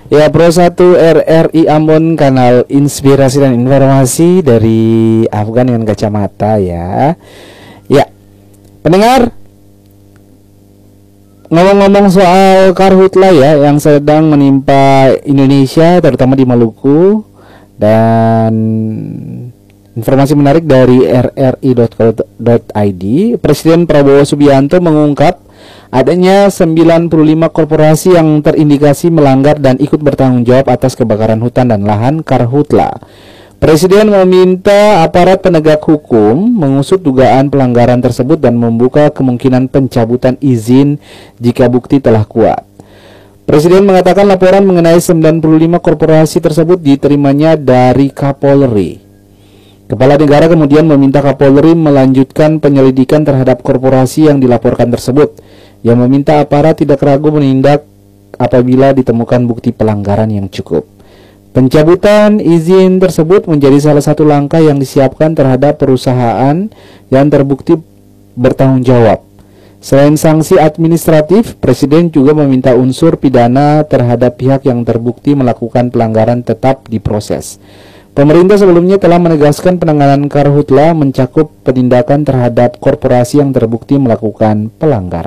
Ya, Pro 1 RRI Ambon, kanal inspirasi dan informasi dari Afgan dengan kacamata ya. Ya, pendengar, ngomong-ngomong soal karhutla ya yang sedang menimpa Indonesia, terutama di Maluku, dan informasi menarik dari rri.co.id, Presiden Prabowo Subianto mengungkap adanya 95 korporasi yang terindikasi melanggar dan ikut bertanggung jawab atas kebakaran hutan dan lahan karhutla. Presiden meminta aparat penegak hukum mengusut dugaan pelanggaran tersebut dan membuka kemungkinan pencabutan izin jika bukti telah kuat. Presiden mengatakan laporan mengenai 95 korporasi tersebut diterimanya dari Kapolri. Kepala negara kemudian meminta Kapolri melanjutkan penyelidikan terhadap korporasi yang dilaporkan tersebut, yang meminta aparat tidak ragu menindak apabila ditemukan bukti pelanggaran yang cukup. Pencabutan izin tersebut menjadi salah satu langkah yang disiapkan terhadap perusahaan yang terbukti bertanggung jawab. Selain sanksi administratif, Presiden juga meminta unsur pidana terhadap pihak yang terbukti melakukan pelanggaran tetap diproses. Pemerintah sebelumnya telah menegaskan penanganan karhutla mencakup penindakan terhadap korporasi yang terbukti melakukan pelanggaran.